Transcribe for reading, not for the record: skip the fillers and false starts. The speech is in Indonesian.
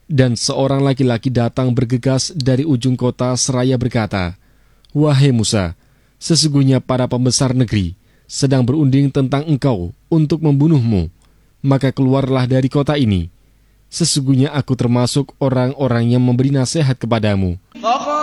Dan seorang laki-laki datang bergegas dari ujung kota seraya berkata, "Wahai Musa, sesungguhnya para pembesar negeri sedang berunding tentang engkau untuk membunuhmu. Maka keluarlah dari kota ini. Sesungguhnya aku termasuk orang-orang yang memberi nasihat kepadamu."